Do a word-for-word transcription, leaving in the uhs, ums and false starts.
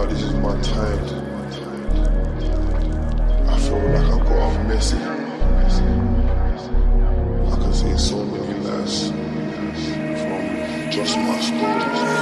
now this is my time. I feel like I've got a message.